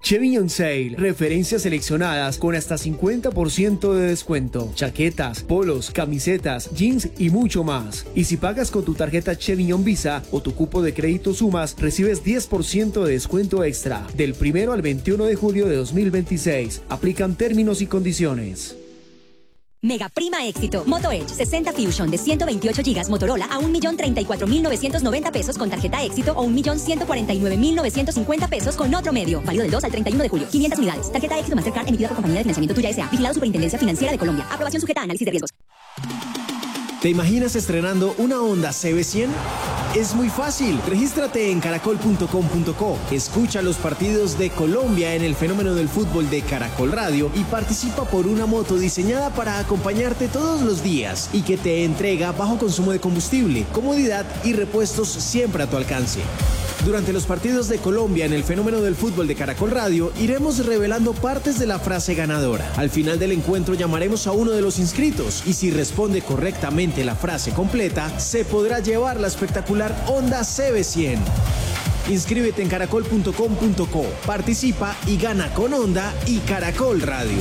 Chevy on Sale, referencias seleccionadas con hasta 50% de descuento. Chaquetas, polos, camisetas, jeans y mucho más. Y si pagas con tu tarjeta Chevy on Visa o tu cupo de crédito Sumas, recibes 10% de descuento extra. Del 1 al 21 de julio de 2026. Aplican términos y condiciones. Mega Prima Éxito. Moto Edge 60 Fusion de 128 GB Motorola a 1.034.990 pesos con tarjeta Éxito o 1.149.950 pesos con otro medio. Válido del 2 al 31 de julio. 500 unidades. Tarjeta Éxito Mastercard emitida por compañía de financiamiento Tuya S.A. Vigilado Superintendencia Financiera de Colombia. Aprobación sujeta a análisis de riesgos. ¿Te imaginas estrenando una Honda CB100? Es muy fácil. Regístrate en caracol.com.co. Escucha los partidos de Colombia en el fenómeno del fútbol de Caracol Radio y participa por una moto diseñada para acompañarte todos los días y que te entrega bajo consumo de combustible, comodidad y repuestos siempre a tu alcance. Durante los partidos de Colombia en el fenómeno del fútbol de Caracol Radio, iremos revelando partes de la frase ganadora. Al final del encuentro llamaremos a uno de los inscritos y si responde correctamente la frase completa, se podrá llevar la espectacular Honda CB100. Inscríbete en caracol.com.co, participa y gana con Honda y Caracol Radio.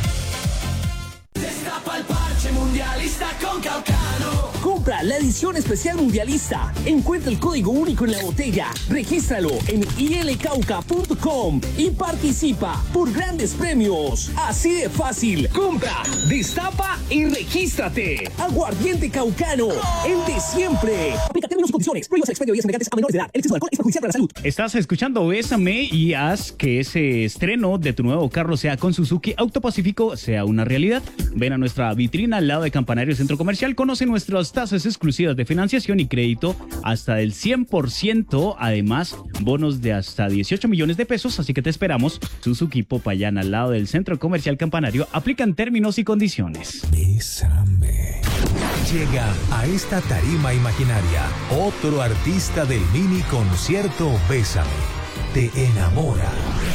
Destapa el parche mundialista con Caucano. Compra la edición especial mundialista. Encuentra el código único en la botella. Regístralo en ilcauca.com y participa por grandes premios. Así de fácil. Compra, destapa y regístrate. Aguardiente Caucano, el de siempre. Aplica términos y condiciones. Prohíbas el expendio de bebidas embriagantes a menores de edad. El exceso de alcohol es perjudicial para la salud. Estás escuchando Bésame y haz que ese estreno de tu nuevo carro sea con Suzuki Auto Pacífico sea una realidad. Ven a nuestra vitrina al lado de Campanario Centro Comercial. Conoce nuestras tasas exclusivas de financiación y crédito hasta del 100%. Además, bonos de hasta 18 millones de pesos. Así que te esperamos. Suzuki Popayán al lado del Centro Comercial Campanario. Aplican términos y condiciones. Bésame. Llega a esta tarima imaginaria otro artista del mini concierto Bésame. Te enamora.